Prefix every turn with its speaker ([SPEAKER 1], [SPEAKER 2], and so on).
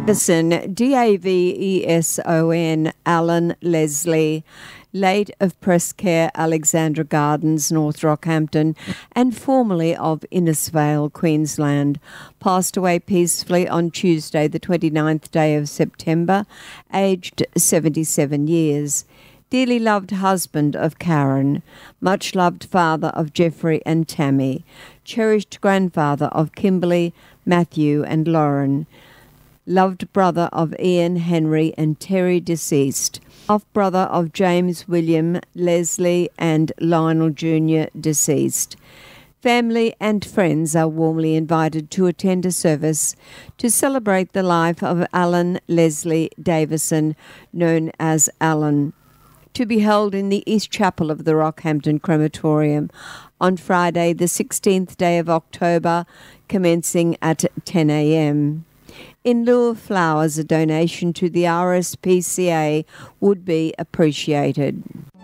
[SPEAKER 1] Davison, Daveson, Alan Leslie, late of Presscare Alexandra Gardens, North Rockhampton, and formerly of Innisfail, Queensland, passed away peacefully on Tuesday, the 29th day of September, aged 77 years. Dearly loved husband of Karen, much loved father of Jeffrey and Tammy, cherished grandfather of Kimberly, Matthew and Lauren, loved brother of Ian, Henry and Terry deceased, half-brother of James, William, Leslie and Lionel Jr. deceased. Family and friends are warmly invited to attend a service to celebrate the life of Alan Leslie Davison, known as Alan, to be held in the East Chapel of the Rockhampton Crematorium on Friday, the 16th day of October, commencing at 10 a.m. In lieu of flowers, a donation to the RSPCA would be appreciated.